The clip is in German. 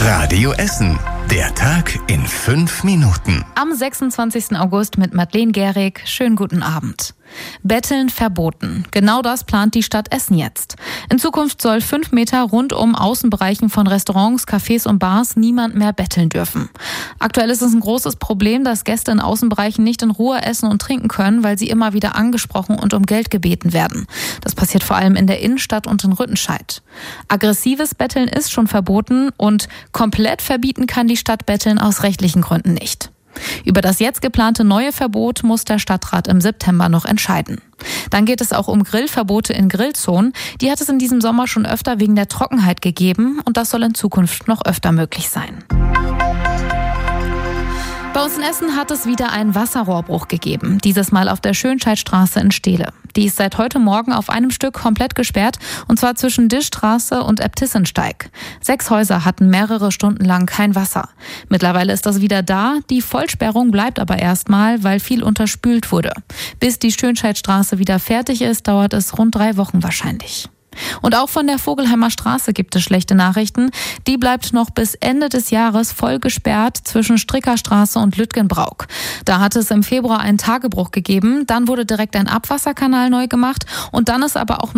Radio Essen. Der Tag in 5 Minuten. Am 26. August mit Madeleine Gehrig. Schönen guten Abend. Betteln verboten. Genau das plant die Stadt Essen jetzt. In Zukunft soll 5 Meter rund um Außenbereichen von Restaurants, Cafés und Bars niemand mehr betteln dürfen. Aktuell ist es ein großes Problem, dass Gäste in Außenbereichen nicht in Ruhe essen und trinken können, weil sie immer wieder angesprochen und um Geld gebeten werden. Das passiert vor allem in der Innenstadt und in Rüttenscheid. Aggressives Betteln ist schon verboten und komplett verbieten kann die Stadt Betteln aus rechtlichen Gründen nicht. Über das jetzt geplante neue Verbot muss der Stadtrat im September noch entscheiden. Dann geht es auch um Grillverbote in Grillzonen. Die hat es in diesem Sommer schon öfter wegen der Trockenheit gegeben und das soll in Zukunft noch öfter möglich sein. Bei uns in Essen hat es wieder einen Wasserrohrbruch gegeben, dieses Mal auf der Schönscheidstraße in Steele. Die ist seit heute Morgen auf einem Stück komplett gesperrt, und zwar zwischen Dischstraße und Äbtissensteig. 6 Häuser hatten mehrere Stunden lang kein Wasser. Mittlerweile ist das wieder da, die Vollsperrung bleibt aber erstmal, weil viel unterspült wurde. Bis die Schönscheidstraße wieder fertig ist, dauert es rund 3 Wochen wahrscheinlich. Und auch von der Vogelheimer Straße gibt es schlechte Nachrichten. Die bleibt noch bis Ende des Jahres voll gesperrt zwischen Strickerstraße und Lütgenbrauk. Da hat es im Februar einen Tagebruch gegeben, dann wurde direkt ein Abwasserkanal neu gemacht und dann ist aber auch noch